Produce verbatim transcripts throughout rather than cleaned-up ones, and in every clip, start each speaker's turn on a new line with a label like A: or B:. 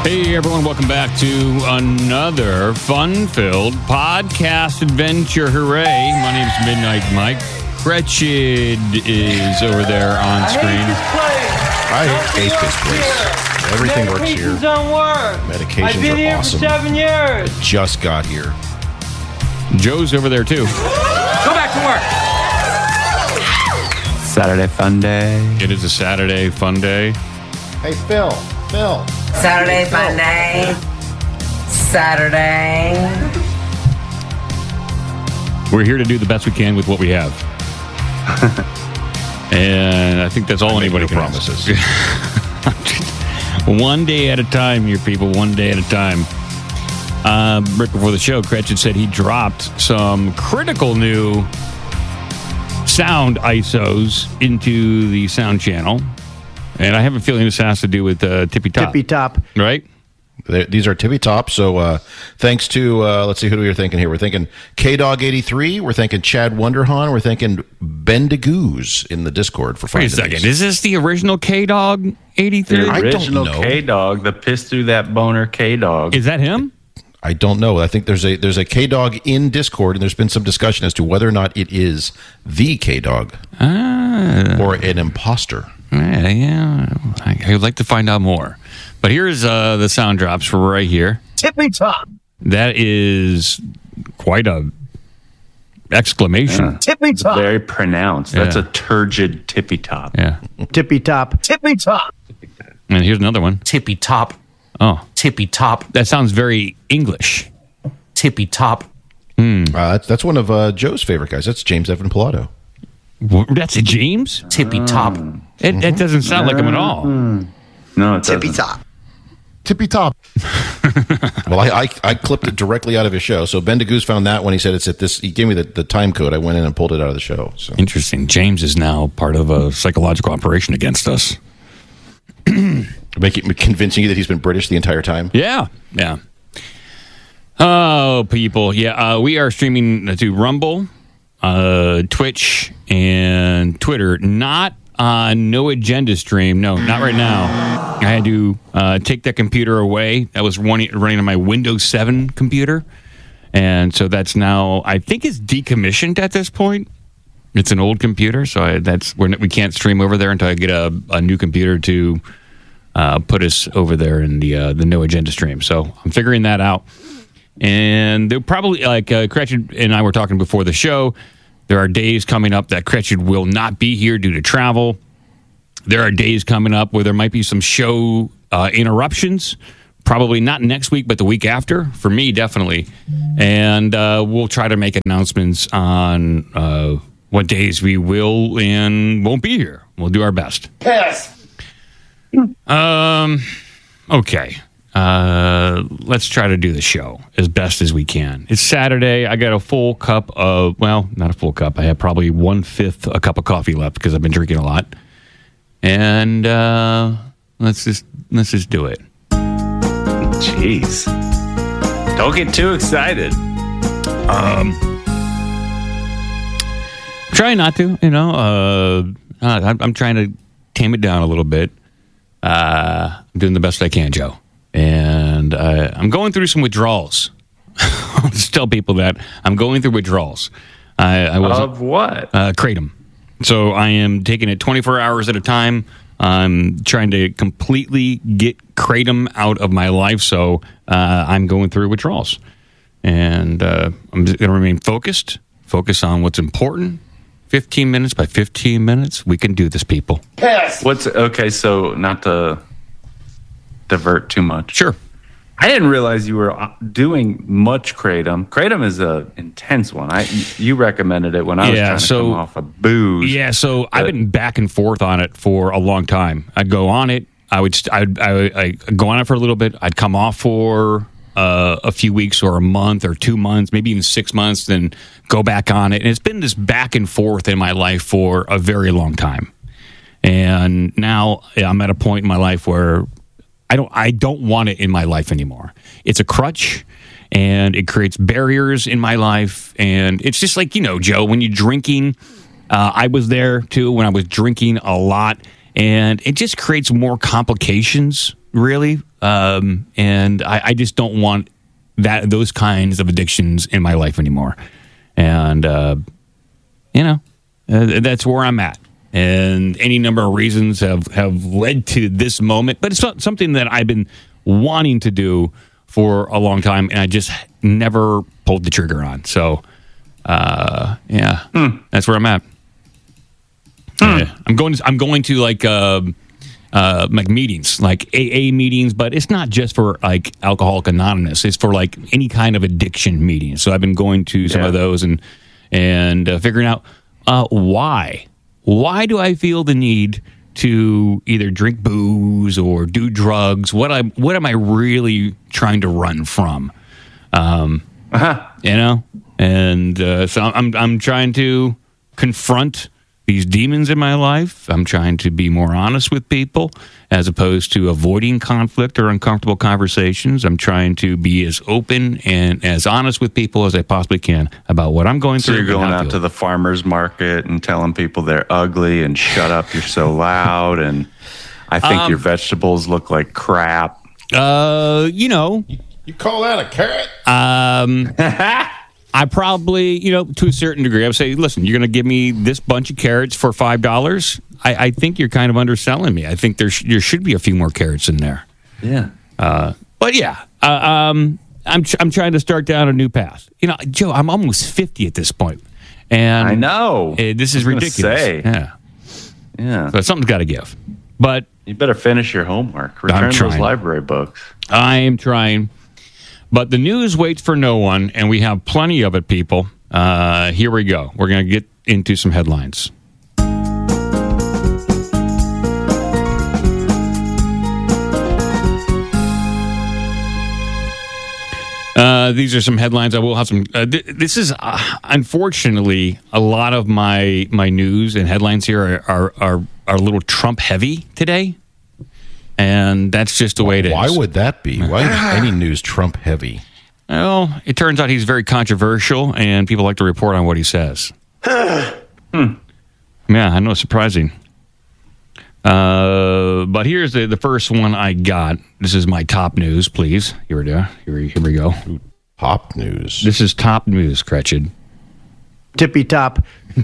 A: Hey, everyone. Welcome back to another fun-filled podcast adventure. Hooray. My name's Midnight Mike. Gretchen is over there on screen.
B: I hate this place. Everything works here.
C: Don't work.
B: Medications
C: I've been
B: are
C: here
B: awesome.
C: for seven years.
B: I just got here.
A: Joe's over there, too.
C: Go back to work.
D: Saturday fun day.
A: It is a Saturday fun day.
B: Hey, Phil. Phil.
E: Saturday fun day. Saturday.
A: We're here to do the best we can with what we have. And I think that's all
B: I
A: anybody
B: make no
A: can
B: promises.
A: ask. One day at a time, you people. One day at a time. Uh, right before the show, Gretchen said he dropped some critical new sound I S Os into the sound channel. And I have a feeling this has to do with uh, Tippy Top.
F: Tippy Top.
A: Right?
B: They're, these are tippy top. So uh, thanks to, uh, let's see, who do we thinking here? We're thinking K-Dog eighty-three. We're thinking Chad Wonderhon. We're thinking Bendigoos in the Discord for
A: Wait a
B: finding
A: second.
B: these.
A: Is this the original K-Dog eighty-three?
D: The
B: I don't
D: original
B: know.
D: K-Dog, the piss through that boner K-Dog.
A: Is that him?
B: I don't know. I think there's a there's a K-Dog in Discord, and there's been some discussion as to whether or not it is the K-Dog
A: Ah.
B: or an imposter.
A: Yeah, yeah. I, I would like to find out more. But here's uh, the sound drops for right here.
F: Tippy Top.
A: That is quite a exclamation.
D: Yeah.
F: Tippy Top.
D: Very pronounced. That's
A: Yeah.
D: a turgid tippy top.
A: Yeah.
F: Tippy Top. Tippy Top.
A: And here's another one.
G: Tippy top,
A: Oh,
G: tippy top,
A: that sounds very English.
G: tippy top.
B: Uh, that's, that's one of uh, Joe's favorite guys. That's James Evan Pilato.
A: Wha- That's a James?
G: Tippy top.
A: It, it doesn't sound like him at all.
D: No, it
E: Tippy
D: doesn't.
E: top.
F: Tippy Top.
B: Well, I, I I clipped it directly out of his show. So Bendigoos found that when he said it's at this. He gave me the, the time code. I went in and pulled it out of the show. So
A: Interesting. James is now part of a psychological operation against us.
B: making convincing you that he's been British the entire time.
A: Yeah. Yeah. Oh, people. Yeah. Uh, we are streaming to Rumble, uh, Twitch, and Twitter. Not on No Agenda stream. No, not right now. I had to uh, take that computer away. That was running, running on my Windows seven computer. And so that's now, I think it's decommissioned at this point. It's an old computer, so I, that's we're, we can't stream over there until I get a, a new computer to uh, put us over there in the uh, the No Agenda stream. So I'm figuring that out. And they're probably, like uh, Gretchen and I were talking before the show, there are days coming up that Gretchen will not be here due to travel. There are days coming up where there might be some show uh, interruptions. Probably not next week, but the week after. For me, definitely. And uh, we'll try to make announcements on uh, what days we will and won't be here. We'll do our best.
C: Pass.
A: Um. Okay. Uh, let's try to do the show as best as we can. It's Saturday. I got a full cup of, well, not a full cup. I have probably one-fifth a cup of coffee left because I've been drinking a lot. And uh, let's just let's just do it.
D: Jeez. Don't get too excited.
A: Um, try not to, you know. Uh, I'm, I'm trying to tame it down a little bit. Uh, I'm doing the best I can, Joe. And uh, I'm going through some withdrawals. I'll just tell people that I'm going through withdrawals. I, I was
D: Of what?
A: uh, Kratom. So I am taking it twenty-four hours at a time. I'm trying to completely get Kratom out of my life. So uh, I'm going through withdrawals. And uh, I'm just going to remain focused, focus on what's important. fifteen minutes by fifteen minutes, we can do this, people.
C: Pass.
D: What's okay? So not to divert too much.
A: Sure.
D: I didn't realize you were doing much kratom. Kratom is a intense one. I you recommended it when I was
A: Yeah,
D: trying to
A: so-
D: come off of booze.
A: Yeah, so I've been back and forth on it for a long time. I'd go on it. I would st- I'd, I would I'd go on it for a little bit. I'd come off for uh, a few weeks or a month or two months, maybe even six months, then go back on it. And it's been this back and forth in my life for a very long time. And now I'm at a point in my life where I don't I don't want it in my life anymore. It's a crutch, and it creates barriers in my life. And it's just like, you know, Joe, when you're drinking, uh, I was there too when I was drinking a lot, and it just creates more complications, really, um, and I, I just don't want that those kinds of addictions in my life anymore. And uh, you know, uh, that's where I'm at. And any number of reasons have, have led to this moment, but it's not something that I've been wanting to do for a long time, and I just never pulled the trigger on. So, uh, yeah, hmm. that's where I'm at. Hmm. Yeah. I'm going. To, I'm going to like uh, uh, like meetings, like A A meetings, but it's not just for like Alcoholic Anonymous. It's for like any kind of addiction meetings. So I've been going to some
D: yeah.
A: of those and and uh, figuring out uh, why. Why do I feel the need to either drink booze or do drugs? What I what am I really trying to run from? Um, uh-huh. You know, and uh, so I'm I'm trying to confront these demons in my life. I'm trying to be more honest with people as opposed to avoiding conflict or uncomfortable conversations. I'm trying to be as open and as honest with people as I possibly can about what I'm going
D: so
A: through.
D: So you're going out to the farmer's market and telling people they're ugly and shut up, you're so loud, and I think um, your vegetables look like crap.
A: Uh, you know.
B: You, you call that a carrot?
A: Um... I probably, you know, to a certain degree, I would say, listen, you're going to give me this bunch of carrots for five dollars. I, I think you're kind of underselling me. I think there, sh- there should be a few more carrots in there.
D: Yeah.
A: Uh, but yeah, uh, um, I'm I'm trying to start down a new path. You know, Joe, I'm almost fifty at this point, and
D: I know
A: uh, this is ridiculous.
D: Say.
A: Yeah,
D: yeah.
A: So something's got to give. But
D: you better finish your homework. Return those library books.
A: I am trying. But the news waits for no one, and we have plenty of it, people. Uh, here we go. We're going to get into some headlines. Uh, these are some headlines. I will have some. Uh, th- this is uh, unfortunately a lot of my my news and headlines here are are are, are a little Trump heavy today. And that's just the way it is.
B: Why would that be? Why is any news Trump heavy?
A: Well, it turns out he's very controversial, and people like to report on what he says. hmm. Yeah, I know, surprising. Uh, but here's the, the first one I got. This is my top news, please. Here we go. Here we, here we go.
B: Ooh, top news.
A: This is top news, Gretchen.
F: Tippy top.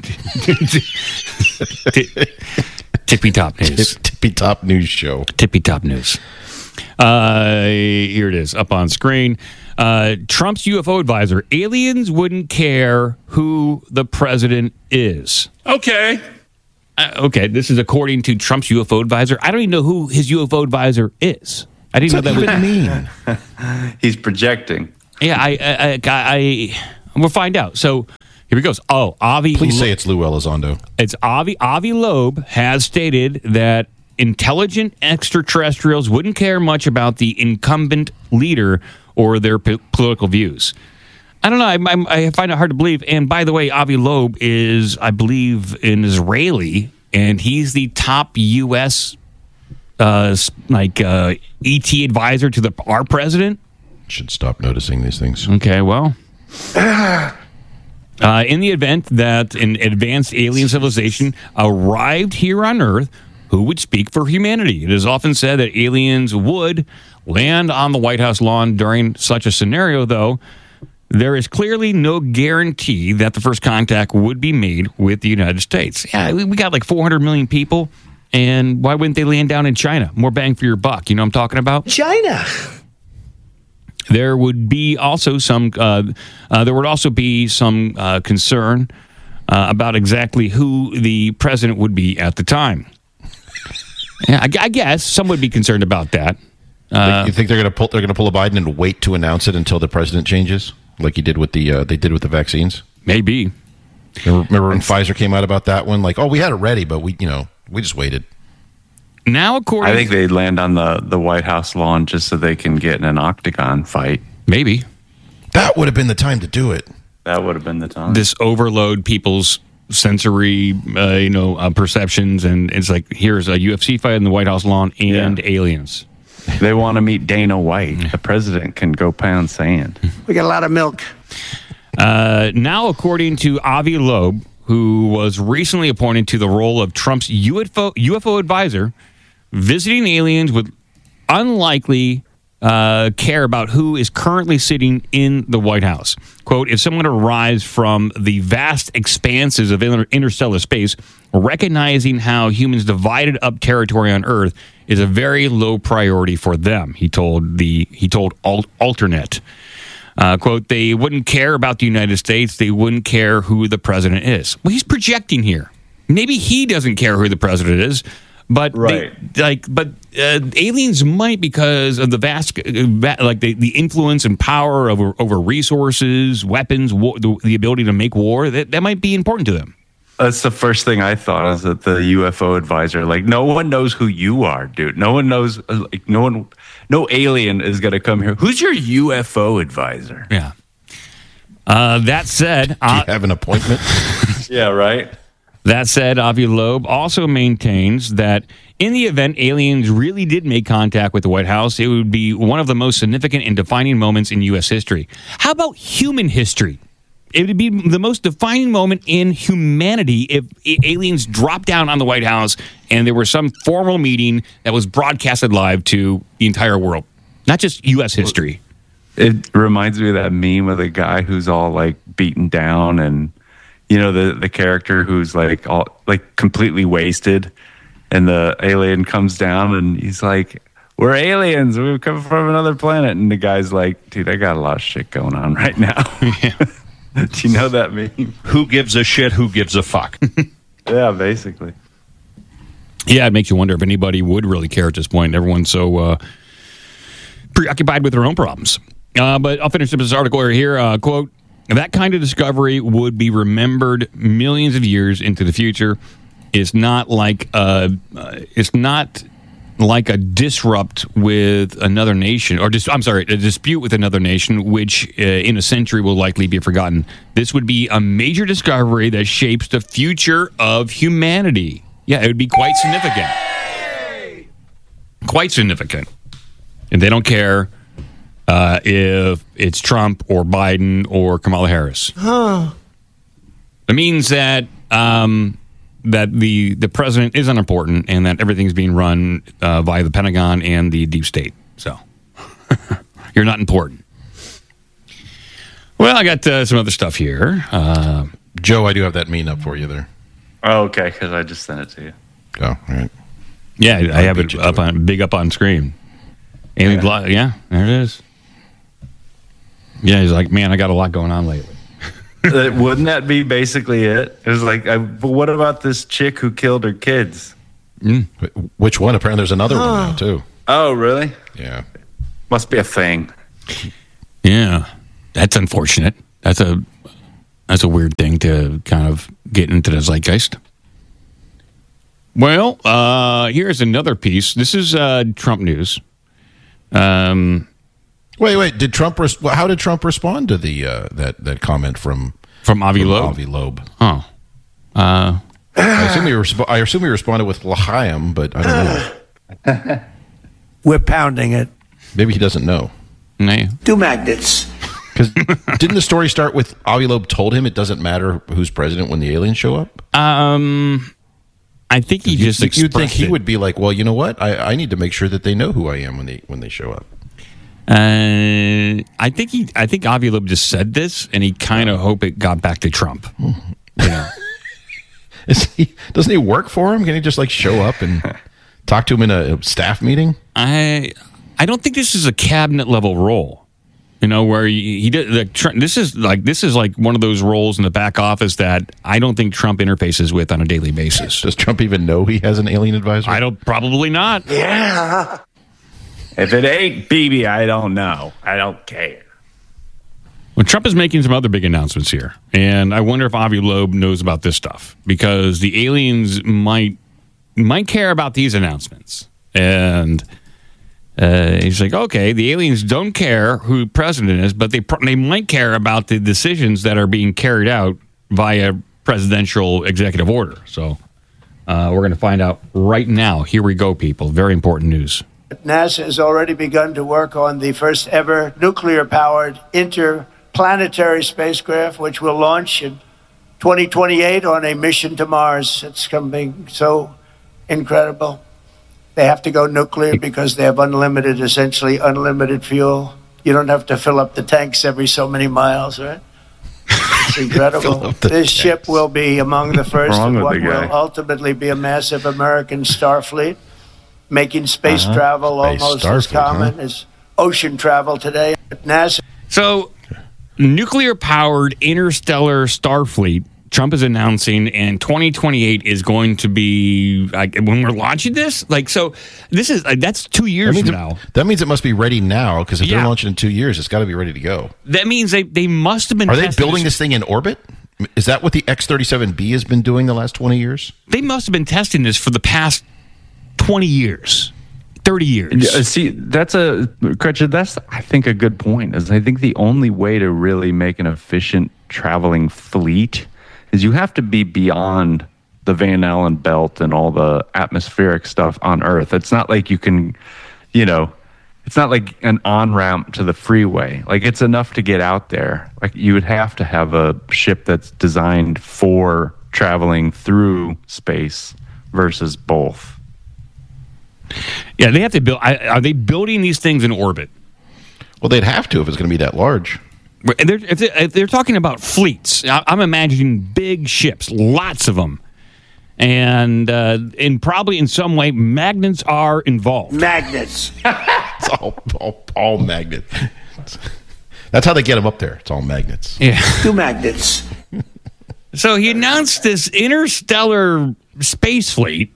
A: Tippy top news.
B: Tippy top news show.
A: Tippy top news. Uh, here it is up on screen. Uh, Trump's U F O advisor. Aliens wouldn't care who the president is.
D: Okay.
A: Uh, okay, this is according to Trump's U F O advisor. I don't even know who his U F O advisor is. I didn't
B: What's
A: know that,
B: that
A: would
B: mean.
D: He's projecting.
A: Yeah, I, I, I, I, we'll find out. So here he goes. Oh, Avi.
B: Please
A: Lo-
B: say it's Lou Elizondo.
A: It's Avi. Avi Loeb has stated that intelligent extraterrestrials wouldn't care much about the incumbent leader or their p- political views. I don't know. I, I, I find it hard to believe. And by the way, Avi Loeb is, I believe, an Israeli, and he's the top U S uh, like uh, E T advisor to the our president.
B: Should stop noticing these things.
A: Okay, well. Uh, in the event that an advanced alien civilization arrived here on Earth, who would speak for humanity? It is often said that aliens would land on the White House lawn during such a scenario, though. There is clearly no guarantee that the first contact would be made with the United States. Yeah, we got like four hundred million people, and why wouldn't they land down in China? More bang for your buck. You know what I'm talking about?
F: China.
A: There would be also some. Uh, uh, there would also be some uh, concern uh, about exactly who the president would be at the time. Yeah, I, I guess some would be concerned about that. Uh,
B: you think they're going to pull? They're going to pull a Biden and wait to announce it until the president changes, like he did with the uh, they did with the vaccines.
A: Maybe.
B: Remember, remember when Pfizer came out about that one? Like, oh, we had it ready, but we, you know, we just waited.
A: Now, according,
D: I think they land on the, the White House lawn just so they can get in an octagon fight.
A: Maybe
B: that would have been the time to do it.
D: That would have been the time.
A: This overload people's sensory, uh, you know, uh, perceptions, and it's like here's a U F C fight in the White House lawn and yeah. aliens.
D: They want to meet Dana White. The president can go pound sand.
F: We got a lot of milk.
A: Uh, now, according to Avi Loeb, who was recently appointed to the role of Trump's U F O, U F O advisor, visiting aliens would unlikely uh, care about who is currently sitting in the White House. Quote, if someone arrives from the vast expanses of inter- interstellar space, recognizing how humans divided up territory on Earth is a very low priority for them, he told the he told Al- Alternet. Uh, quote, they wouldn't care about the United States. They wouldn't care who the president is. Well, he's projecting here. Maybe he doesn't care who the president is, but
D: right.
A: they, like, but uh, aliens might because of the vast, uh, va- like the, the influence and power over over resources, weapons, war, the, the ability to make war. That that might be important to them.
D: That's the first thing I thought is that the U F O advisor, like, no one knows who you are, dude. No one knows, like, no one, no alien is going to come here. Who's your U F O advisor?
A: Yeah. Uh, that said,
B: Do you
A: uh,
B: have an appointment?
D: Yeah, right.
A: That said, Avi Loeb also maintains that in the event aliens really did make contact with the White House, it would be one of the most significant and defining moments in U S history. How about human history? It would be the most defining moment in humanity if aliens dropped down on the White House and there was some formal meeting that was broadcasted live to the entire world, not just U S history.
D: It reminds me of that meme of the guy who's all like beaten down and, you know, the, the character who's like all like completely wasted and the alien comes down and he's like, we're aliens. We've come from another planet. And the guy's like, dude, I got a lot of shit going on right now.
A: Yeah.
D: Do you know that meme?
H: Who gives a shit? Who gives a fuck?
D: Yeah, basically.
A: Yeah, it makes you wonder if anybody would really care at this point. Everyone's so uh, preoccupied with their own problems. Uh, but I'll finish up this article here. Uh, quote, that kind of discovery would be remembered millions of years into the future. It's not like uh, uh, it's not like a disrupt with another nation, or dis- I'm sorry, a dispute with another nation, which uh, in a century will likely be forgotten. This would be a major discovery that shapes the future of humanity. Yeah, it would be quite significant. Quite significant. And they don't care uh, if it's Trump or Biden or Kamala Harris. Huh. It means that um, that the, the president is unimportant and that everything's being run uh, by the Pentagon and the deep state. So you're not important. Well, I got uh, some other stuff here. Uh,
B: Joe, I do have that meme up for you there.
D: Oh, okay, because I just sent it to you.
B: Oh, all right.
A: yeah, I have
B: beat
A: it
B: you
A: up
B: to it.
A: on big up on screen. And yeah. yeah, there it is. Yeah, he's like, man, I got a lot going on lately.
D: uh, wouldn't that be basically it? It was like, I, but what about this chick who killed her kids?
A: Mm.
B: Which one? Apparently there's another one now, too.
D: Oh, really?
B: Yeah.
D: Must be a thing.
A: Yeah, that's unfortunate. That's a that's a weird thing to kind of get into the zeitgeist. Well, uh, here's another piece. This is uh, Trump news. Um,
B: Wait, wait. Did Trump? Res- how did Trump respond to the uh, that that comment from
A: from Avi
B: from
A: Loeb?
B: Avi Loeb.
A: Oh, uh,
B: I assume he resp- I assume he responded with L'chaim, but I don't know.
F: We're pounding it.
B: Maybe he doesn't know.
A: no.
F: Two magnets.
B: Because didn't the story start with Avi Loeb told him it doesn't matter who's president when the aliens show up?
A: Um, I think he just
B: You'd, you'd think
A: expressed
B: he
A: it.
B: would be like, well, you know what? I, I need to make sure that they know who I am when they when they show up.
A: Uh, I think he. I think Avi Loeb just said this, and he kind of hope it got back to Trump. You know,
B: Is he, doesn't he work for him? Can he just like show up and talk to him in a staff meeting?
A: I I don't think this is a cabinet level role. You know, where he, he did. Like, Trump, this is like this is like one of those roles in the back office that I don't think Trump interfaces with on a daily basis.
B: Does Trump even know he has an alien advisor?
A: I don't. Probably not.
F: Yeah.
D: If it ain't Bibi, I don't know. I don't care.
A: Well, Trump is making some other big announcements here, and I wonder if Avi Loeb knows about this stuff because the aliens might might care about these announcements. And uh, he's like, okay, the aliens don't care who president is, but they pr- they might care about the decisions that are being carried out via presidential executive order. So uh, we're going to find out right now. Here we go, people. Very important news.
F: NASA has already begun to work on the first ever nuclear-powered interplanetary spacecraft, which will launch in twenty twenty-eight on a mission to Mars. It's coming so incredible. They have to go nuclear because they have unlimited, essentially unlimited fuel. You don't have to fill up the tanks every so many miles, right? It's incredible. This
B: tanks.
F: ship will be among the first
D: Wrong
F: of
D: with
F: what
D: the guy.
F: will ultimately be a massive American Starfleet, making space
B: Uh-huh.
F: travel
B: Space
F: almost as
B: Starfleet,
F: common
B: huh?
F: as ocean travel today. NASA
A: So, nuclear-powered interstellar Starfleet, Trump is announcing, and twenty twenty-eight is going to be like when we're launching this. Like, so this is like, that's two
B: That
A: years
B: means,
A: from
B: it,
A: now.
B: that means it must be ready now, because if
A: Yeah.
B: they're launching in two years, it's got to be ready to go.
A: That means they they must have been.
B: Are they
A: testing
B: building this thing in orbit? Is that what the X thirty-seven B has been doing the last twenty years?
A: They must have been testing this for the past twenty years, thirty years.
D: Yeah, see, that's a Gretchen. That's I think a good point. Is I think the only way to really make an efficient traveling fleet is you have to be beyond the Van Allen belt and all the atmospheric stuff on Earth. It's not like you can, you know, it's not like an on ramp to the freeway. Like it's enough to get out there. Like you would have to have a ship that's designed for traveling through space versus both.
A: Yeah, they have to build. I- Are they building these things in orbit?
B: Well, they'd have to if it's going to be that large.
A: And they're, if, they, if they're talking about fleets, I- I'm imagining big ships, lots of them, and uh, and probably in some way magnets are involved.
F: magnets.
B: It's all, all, all magnet. That's how they get them up there. It's all magnets.
A: Yeah.
F: Two magnets.
A: So he announced this interstellar space fleet.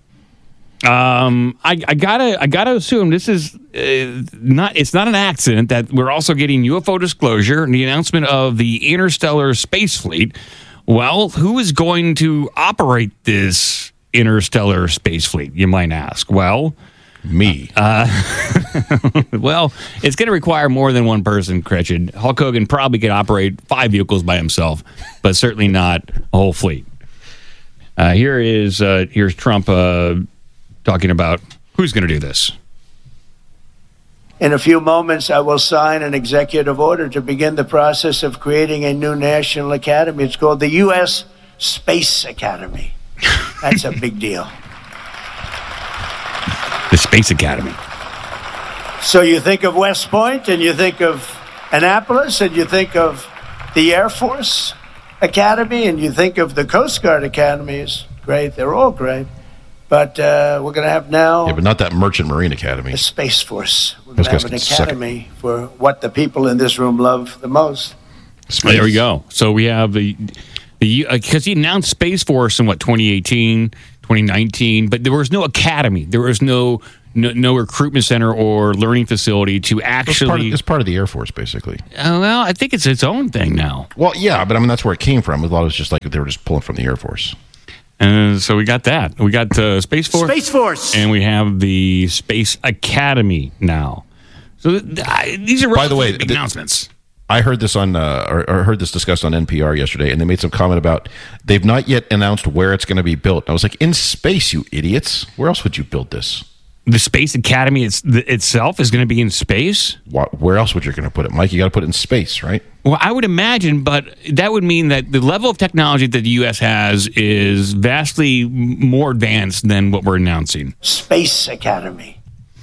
A: Um, I, I gotta, I gotta assume this is uh, not. It's not an accident that we're also getting U F O disclosure and the announcement of the interstellar space fleet. Well, who is going to operate this interstellar space fleet? You might ask. Well,
B: Me.
A: well, it's going to require more than one person, Gretchen. Hulk Hogan probably could operate five vehicles by himself, but certainly not a whole fleet. Uh, here is uh, here's Trump uh, talking about who's going to do this.
F: In a few moments, I will sign an executive order to begin the process of creating a new national academy. It's called the U S Space Academy. That's a big deal.
A: The Space Academy.
F: So you think of West Point, and you think of Annapolis, and you think of the Air Force Academy, and you think of the Coast Guard Academies. Great, they're all great. But uh, we're going to have now
B: Yeah, but not that Merchant Marine Academy.
F: a Space Force. We're
B: Those
F: going
B: guys
F: to have an
B: can suck it.
F: academy for what the people in this room love the most.
A: There we go. So we have the the because he announced Space Force in what twenty eighteen, twenty nineteen, but there was no academy. There was no no, no recruitment center or learning facility to
B: It's part,
A: actually.
B: of, it's part of the Air Force, basically.
A: Uh, well, I think it's its own thing now.
B: Well, yeah, but I mean, that's where it came from. A lot of it's just like they were just pulling from the Air Force.
A: And so we got that. We got uh, Space Force.
F: Space Force.
A: And we have the Space Academy now. So th- th- I- these are
B: By the way,
A: big
B: the-
A: announcements.
B: I heard this on, uh, or, or heard this discussed on N P R yesterday, and they made some comment about they've not yet announced where it's going to be built. I was like, in space, you idiots! Where else would you build this?
A: The Space Academy it's, th- itself is going to be in space?
B: What, where else would you going to put it, Mike? You got to put it in space, right?
A: Well, I would imagine, but that would mean that the level of technology that the U S has is vastly m- more advanced than what we're announcing.
F: Space Academy.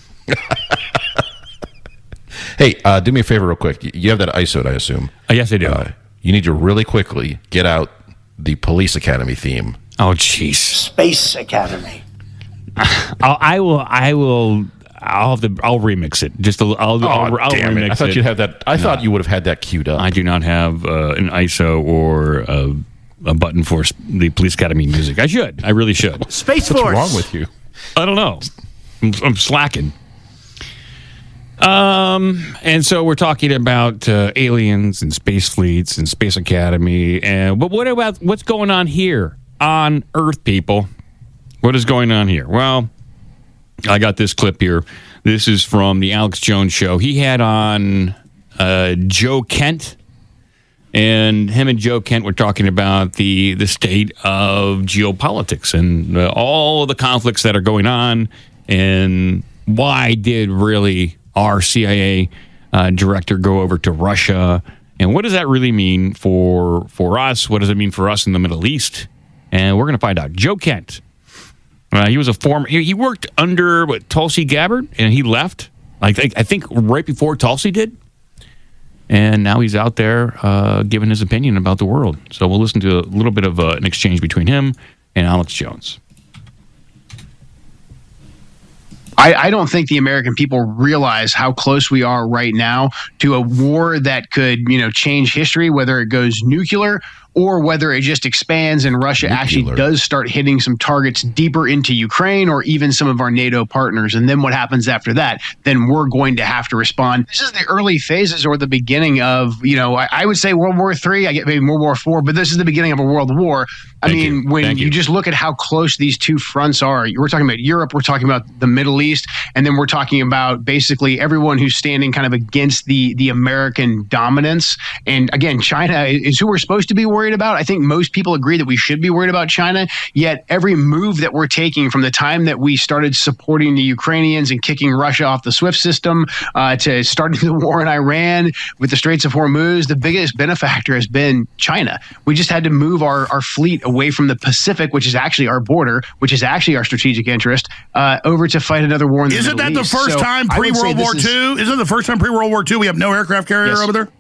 B: Hey, uh, do me a favor, real quick. You- You have that I S O, I assume.
A: Uh, yes, I do.
B: Uh, you need to really quickly get out the Police Academy theme.
A: oh, jeez.
F: Space Academy.
A: I'll, I will. I will. I'll have to. I'll remix it. Just. A, I'll. I'll, I'll
B: Oh, damn
A: remix
B: it! I thought
A: it.
B: you'd have that. I thought you would have had that queued up.
A: I do not have uh, an I S O or a, a button for s- the Police Academy music. I should. I really should.
F: Space
B: What's
F: Force.
B: wrong with you?
A: I don't know. I'm, I'm slacking. Um, and so we're talking about uh, aliens and space fleets and Space Academy. And but what about what's going on here on Earth, people? What is going on here? Well, I got this clip here. This is from the Alex Jones show. He had on uh, Joe Kent, and him and Joe Kent were talking about the the state of geopolitics and uh, all of the conflicts that are going on, and why did really our C I A uh, director go over to Russia, and what does that really mean for for us? What does it mean for us in the Middle East? And we're going to find out. Joe Kent. Uh, he was a former. He, he worked under what, Tulsi Gabbard, and he left. I think I think right before Tulsi did, and now he's out there uh, giving his opinion about the world. So we'll listen to a little bit of uh, an exchange between him and Alex Jones.
I: I, I don't think the American people realize how close we are right now to a war that could, you know, change history, whether it goes nuclear or whether it just expands and Russia
B: Nuclear.
I: actually does start hitting some targets deeper into Ukraine or even some of our NATO partners. And then what happens after that? Then we're going to have to respond. This is the early phases or the beginning of, you know, I, I would say World War Three. I get maybe World War Four, but this is the beginning of a world war. I
A: Thank
I: mean,
A: you.
I: when
A: Thank
I: you.
A: you.
I: just look at how close these two fronts are, we're talking about Europe, we're talking about the Middle East, and then we're talking about basically everyone who's standing kind of against the the American dominance. And again, China is who we're supposed to be worried about. I think most people agree that we should be worried about China, yet every move that we're taking from the time that we started supporting the Ukrainians and kicking Russia off the SWIFT system uh, to starting the war in Iran with the Straits of Hormuz, the biggest benefactor has been China. We just had to move our, our fleet away from the Pacific, which is actually our border, which is actually our strategic interest, uh, over to fight another war in the
J: Isn't
I: Middle
J: that
I: East.
J: the first
I: So
J: time
I: I would say
J: pre-World
I: this
J: War
I: is-
J: Two? Isn't it the first time pre-World War Two we have no aircraft carrier
I: Yes.
J: over there?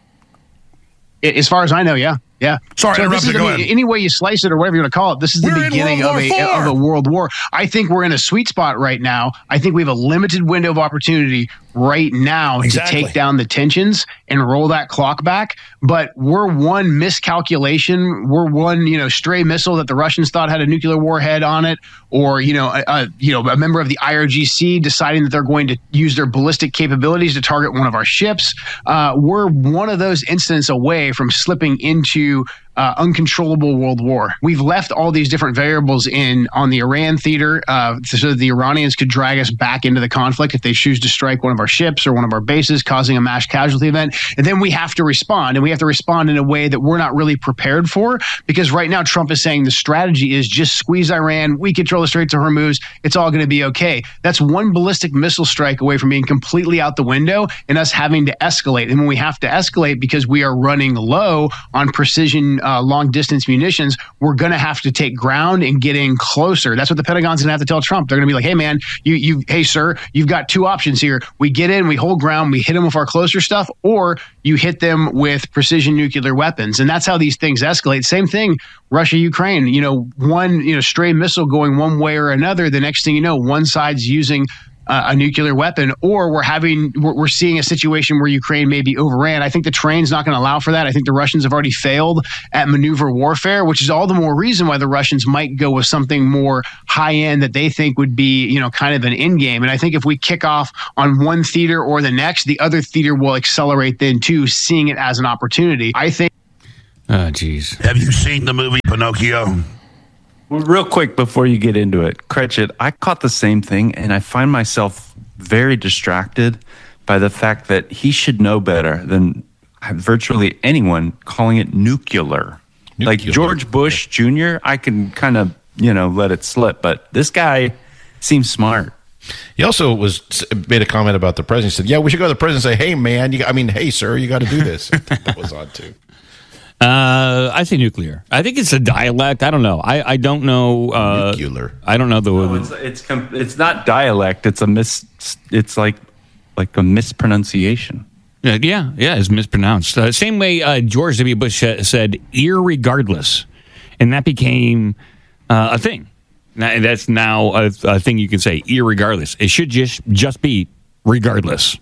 I: As far as I know, yeah. Yeah.
J: Sorry,
I: so
J: I
I: this
J: interrupted.
I: is,
J: Go
I: I mean,
J: ahead.
I: any way you slice it or whatever you want to call it, this is the
J: We're in
I: beginning
J: World
I: of
J: War
I: a
J: Four.
I: of a world war. I think we're in a sweet spot right now. I think we have a limited window of opportunity right now
J: Exactly.
I: to take down the tensions and roll that clock back. But we're one miscalculation. We're one, you know, stray missile that the Russians thought had a nuclear warhead on it, or you know, a, a you know, a member of the I R G C deciding that they're going to use their ballistic capabilities to target one of our ships. Uh, we're one of those incidents away from slipping into Uh, uncontrollable world war. We've left all these different variables in on the Iran theater uh, so that the Iranians could drag us back into the conflict if they choose to strike one of our ships or one of our bases, causing a mass casualty event. And then we have to respond, and we have to respond in a way that we're not really prepared for, because right now Trump is saying the strategy is just squeeze Iran, we control the Straits of Hormuz, it's all going to be okay. That's one ballistic missile strike away from being completely out the window and us having to escalate. And when we have to escalate because we are running low on precision Uh, long distance munitions, we're going to have to take ground and get in closer. That's what the Pentagon's going to have to tell Trump. They're going to be like, hey, man, you, you, hey, sir, you've got two options here. We get in, we hold ground, we hit them with our closer stuff, or you hit them with precision nuclear weapons. And that's how these things escalate. Same thing, Russia, Ukraine, you know, one, you know, stray missile going one way or another. The next thing you know, one side's using Uh, a nuclear weapon, or we're having we're, we're seeing a situation where Ukraine may be overran. I think the terrain's not going to allow for that. I think the Russians have already failed at maneuver warfare, which is all the more reason why the Russians might go with something more high end that they think would be, you know, kind of an end game. And I think if we kick off on one theater or the next, the other theater will accelerate then too, seeing it as an opportunity. I think.
A: Oh, geez.
J: Have you seen the movie Pinocchio?
D: Well, real quick before you get into it, Cretchet, I caught the same thing, and I find myself very distracted by the fact that he should know better than virtually anyone calling it nuclear. Like
B: Nuclear.
D: George Bush Junior, I can kind of, you know, let it slip, but this guy seems smart.
B: He also was made a comment about the president. He said, "Yeah, we should go to the president and say, hey, man, you, I mean, hey, sir, you got to do this." That was odd too.
A: Uh, I say nuclear. I think it's a dialect. I don't know. I, I don't know. Uh,
B: Nuclear.
A: I don't know the.
D: No, it's it's com- it's not dialect. It's a mis. It's like like a mispronunciation.
A: Yeah, yeah, yeah, it's mispronounced. Uh, same way uh, George W. Bush uh, said, irregardless. And that became uh, a thing. Now, that's now a, a thing you can say, irregardless. It should just, just be regardless.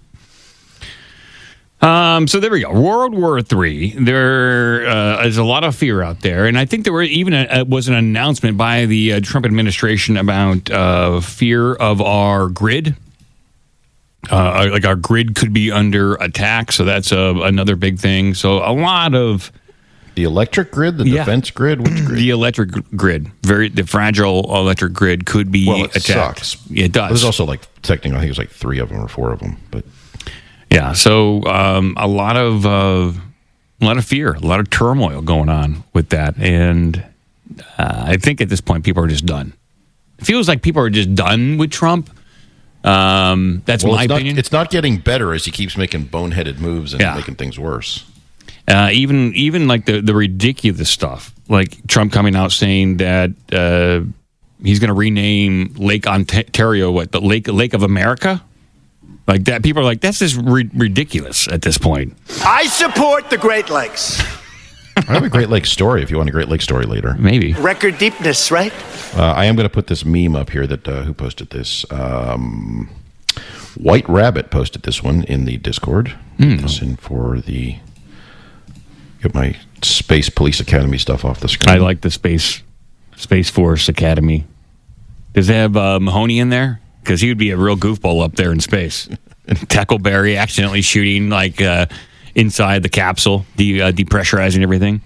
A: Um, so there we go. World War Three. There uh, is a lot of fear out there, and I think there were even a, a, was an announcement by the uh, Trump administration about uh, fear of our grid. Uh, like our grid could be under attack, so that's a, another big thing. So a lot of
B: the electric grid, the
A: Yeah.
B: defense grid, which grid?
A: the electric grid, very the fragile electric grid could be
B: Well, it
A: attacked.
B: sucks.
A: It does.
B: There's also like technically, I think it was like three of them or four of them, but.
A: Yeah, so um, a lot of uh, a lot of fear, a lot of turmoil going on with that, and uh, I think at this point people are just done. It feels like people are just done with Trump. Um, that's
B: Well,
A: my
B: it's not,
A: opinion.
B: it's not getting better as he keeps making boneheaded moves and
A: Yeah.
B: making things worse.
A: Uh, even even like the the ridiculous stuff, like Trump coming out saying that uh, he's going to rename Lake Ontario what the Lake Lake of America, like that. People are like, that's just ri- ridiculous at this point.
F: I support the Great Lakes.
B: I have a Great Lake story if you want a Great Lake story later.
A: Maybe.
F: Record deepness, right?
B: Uh, I am going to put this meme up here that uh, who posted this? Um, White Rabbit posted this one in the Discord.
A: Mm.
B: This in for the get my Space Police Academy stuff off the screen.
A: I like the Space Space Force Academy. Does it have uh, Mahoney in there? Because he would be a real goofball up there in space. Tackleberry accidentally shooting like uh, inside the capsule, de- uh, depressurizing everything.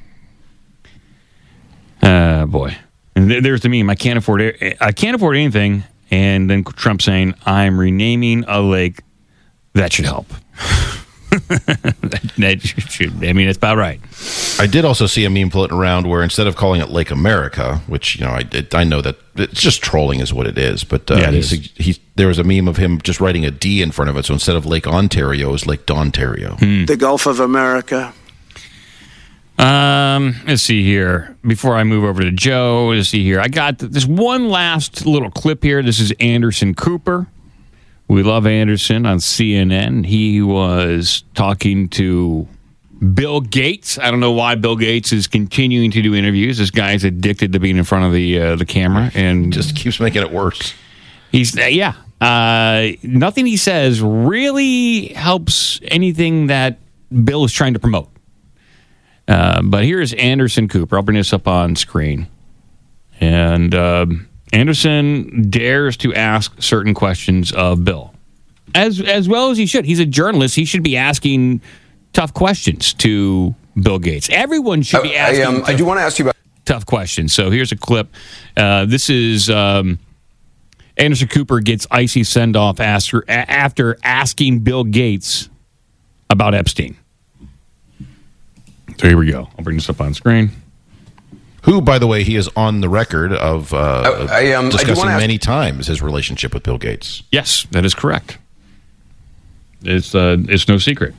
A: Uh, boy, and th- there's the meme. I can't afford it. I can't afford anything. And then Trump saying, "I'm renaming a lake." That should help. that, that should. I mean, it's about right.
B: I did also see a meme floating around where instead of calling it Lake America, which you know I it, I know that it's just trolling is what it is, but uh,
A: Yeah, it
B: he,
A: is.
B: he there was a meme of him just writing a D in front of it, so instead of Lake Ontario, it was Lake Dontario.
A: Hmm.
F: The Gulf of America.
A: Um, let's see here. Before I move over to Joe, let's see here. I got this one last little clip here. This is Anderson Cooper. We love Anderson on C N N. He was talking to Bill Gates. I don't know why Bill Gates is continuing to do interviews. This guy's addicted to being in front of the uh, the camera and
B: Just keeps making it worse.
A: He's uh, yeah. Uh, nothing he says really helps anything that Bill is trying to promote. Uh, but here's Anderson Cooper. I'll bring this up on screen. And uh, Anderson dares to ask certain questions of Bill, as as well as he should. He's a journalist. He should be asking tough questions to Bill Gates. Everyone should be asking.
K: I, um,
A: tough,
K: I do want to ask you about
A: tough questions. So here's a clip. Uh, this is um, Anderson Cooper gets icy send off after after asking Bill Gates about Epstein. So here we go. I'll bring this up on screen.
B: Who, by the way, he is on the record of uh,
K: I, I, um, I do
B: discussing
K: wanna ask-
B: many times his relationship with Bill Gates.
A: Yes, that is correct. It's uh, it's no secret.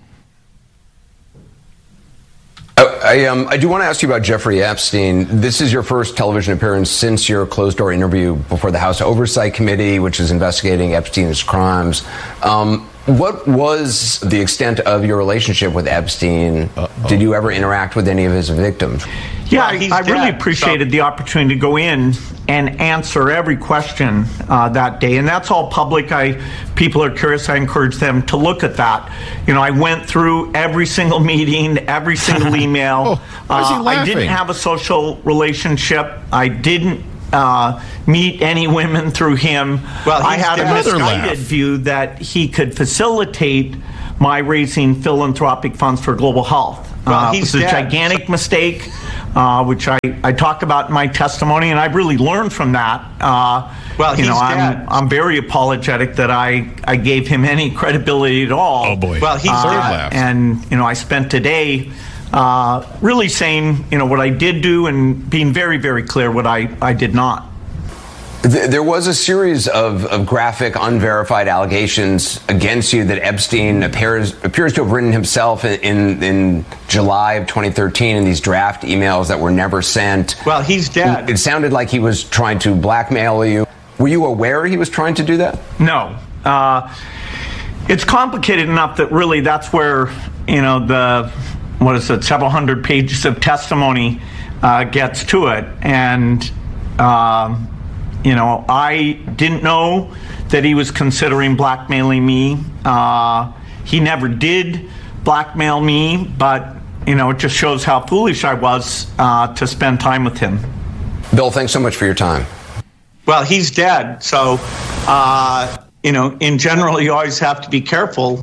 K: I, I, um, I do want to ask you about Jeffrey Epstein. This is your first television appearance since your closed-door interview before the House Oversight Committee, which is investigating Epstein's crimes. Um, what was the extent of your relationship with Epstein? Uh-oh. Did you ever interact with any of his victims?
L: Yeah, I, I really appreciated the opportunity to go in and answer every question uh, that day, and that's all public. I people are curious. I encourage them to look at that. You know, I went through every single meeting, every single email.
B: Oh, why is he
L: uh, I
B: laughing?
L: didn't have a social relationship. I didn't uh, meet any women through him.
K: Well,
L: I had a
B: another
L: misguided
B: laugh.
L: view that he could facilitate my raising philanthropic funds for global health.
K: Well,
L: uh,
K: he's
L: it was a
K: dead.
L: gigantic mistake, uh, which I, I talk about in my testimony, and I've really learned from that. Uh,
K: Well,
L: you know,
K: he's
L: I'm
K: dead.
L: I'm very apologetic that I, I gave him any credibility at all.
A: Oh, boy.
K: Well, he's
L: Uh,
B: Third laugh.
L: and you know, I spent today uh, really saying you know what I did do and being very very clear what I, I did not.
K: Th- There was a series of, of graphic, unverified allegations against you that Epstein appears appears to have written himself in, in, in July of twenty thirteen in these draft emails that were never sent.
L: Well, he's dead.
K: It sounded like he was trying to blackmail you. Were you aware he was trying to do that?
L: No. Uh, it's complicated enough that really that's where, you know, the, what is it, several hundred pages of testimony uh, gets to it. And, um, you know, I didn't know that he was considering blackmailing me. Uh, he never did blackmail me, but, you know, it just shows how foolish I was uh, to spend time with him.
K: Bill, thanks so much for your time.
L: Well, he's dead, so, uh, you know, in general, you always have to be careful.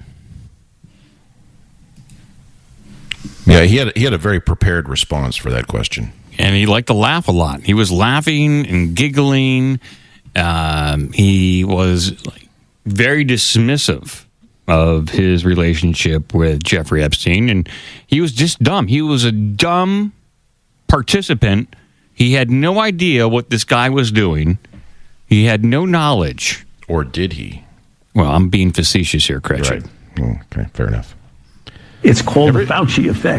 B: Yeah, he had he had a very prepared response for that question.
A: And he liked to laugh a lot. He was laughing and giggling. Um, he was like, very dismissive of his relationship with Jeffrey Epstein. And he was just dumb. He was a dumb participant. He had no idea what this guy was doing. He had no knowledge.
B: Or did he?
A: Well, I'm being facetious here, Cretchen.
B: Right. Oh, okay, fair enough.
M: It's called the Fauci effect.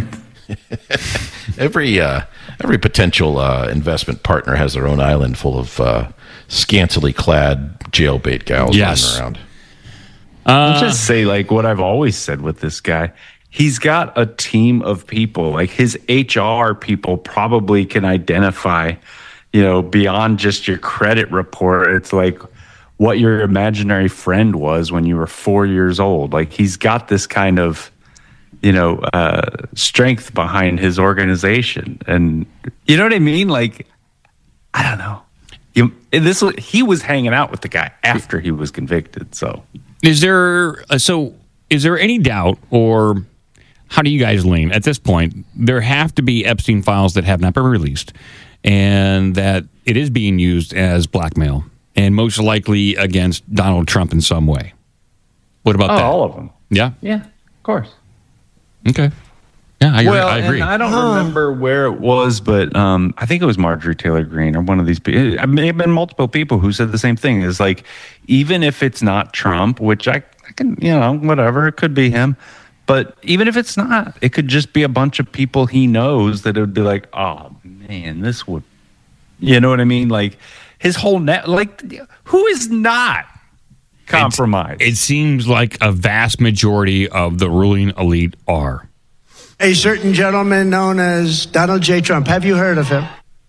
B: every uh, every potential uh, investment partner has their own island full of uh, scantily clad jailbait gals
A: Yes.
B: running around.
D: I'll just say, like, what I've always said with this guy. He's got a team of people. Like, his H R people probably can identify, you know, beyond just your credit report. It's like what your imaginary friend was when you were four years old. Like, he's got this kind of, you know, uh, strength behind his organization. And you know what I mean? Like, I don't know. You, this was, he was hanging out with the guy after he was convicted. So
A: Is there uh, so is there any doubt, or how do you guys lean at this point? There have to be Epstein files that have not been released, and that it is being used as blackmail, and most likely against Donald Trump in some way. What about
D: oh,
A: that?
D: all of them.
A: Yeah.
D: Yeah, of course.
A: Okay. Yeah, I agree.
D: Well,
A: I agree.
D: and I don't remember where it was, but um, I think it was Marjorie Taylor Greene or one of these people. It may have been multiple people who said the same thing. Is like, even if it's not Trump, which I, I can, you know, whatever, it could be him. But even if it's not, it could just be a bunch of people he knows that it would be like, oh, man, this would, you know what I mean? Like, his whole net, like, who is not compromised?
A: It, it seems like a vast majority of the ruling elite are.
F: A certain gentleman known as Donald J. Trump. Have you heard of him?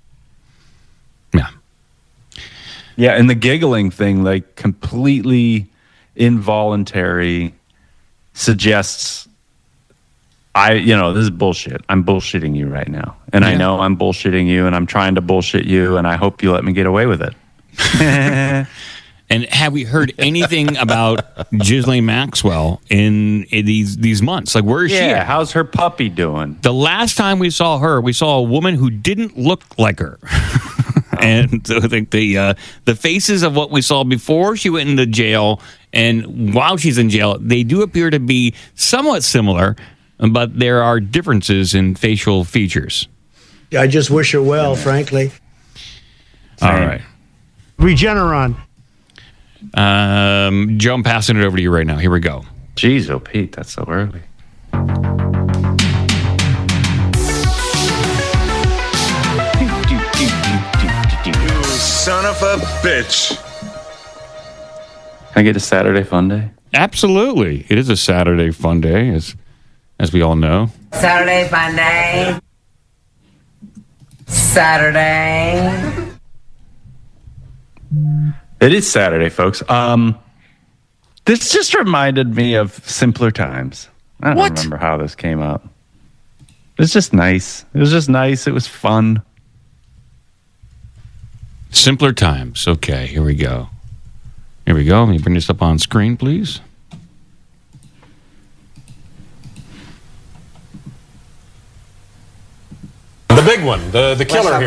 A: Yeah.
D: Yeah, and the giggling thing, like, completely involuntary, suggests, I, you know, this is bullshit. I'm bullshitting you right now. And yeah. I know I'm bullshitting you, and I'm trying to bullshit you, and I hope you let me get away with it.
A: And have we heard anything about Ghislaine Maxwell in, in these these months? Like, where is
D: yeah,
A: she at?
D: How's her puppy doing?
A: The last time we saw her, we saw a woman who didn't look like her. And so the the, uh, the faces of what we saw before she went into jail and while she's in jail, they do appear to be somewhat similar, but there are differences in facial features.
F: I just wish her well, frankly.
A: All right.
F: Regeneron.
A: Um, Joe, I'm passing it over to you right now. Here we go.
D: Jeez, oh, Pete, that's so early.
M: You son of a bitch.
D: Can I get a Saturday fun day?
A: Absolutely. It is a Saturday fun day, as as we all know.
E: Saturday fun day. Saturday.
D: It is Saturday, folks. Um, this just reminded me of simpler times. I don't
A: What?
D: remember how this came up. It was just nice. It was just nice. It was fun.
A: Simpler times. Okay, here we go. Here we go. Let me bring this up on screen, please.
N: The big one, the, the killer here.